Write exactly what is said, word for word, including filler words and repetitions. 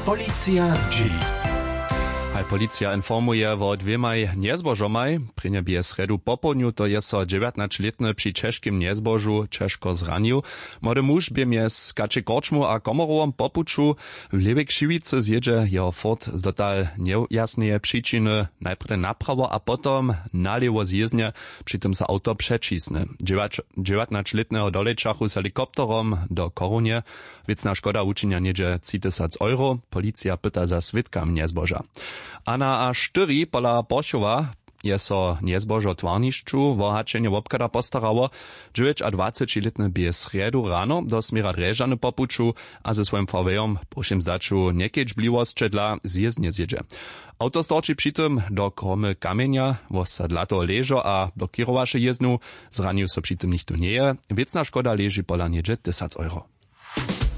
Policja z dzieli. Haj policja informuje o dwemaj niezbožomaj. Pri nebie sredu popolniu to je so dziewiętnastoletny przy czeskim niezbożu Češko zranił. Młody muž bie mjez kače korčmu a komorovom popuču w Lewej Krzywicy zjedzie jeho Ford z dotal nejasneje przyczyny najpierw naprawo a potom nalewo zjezdnie, przy tym sa auto przecisne. dziewiętnastoletnego dolečachu z helikopterom do Korunie. Wiecna szkoda uczynia niedzie trzy tysiące euro. Policja pyta za swidkam niezboża. A na A cztery pola Borchowa je so niezbožo twarnišću wohačenje wobkada postarało. dwudziestletny bie sredu rano do smira Drežany popuču a ze swoim fawejom prošim zdaču niekieć bliwost dla zjezdnie zjedzie. Auto storči přitom do kromy kamienia, wosadlato ležo a blokirowaše jezdnu, zranił so přitom nichto nie je. Wiecna szkoda leži pola niedzie tysiąc euro.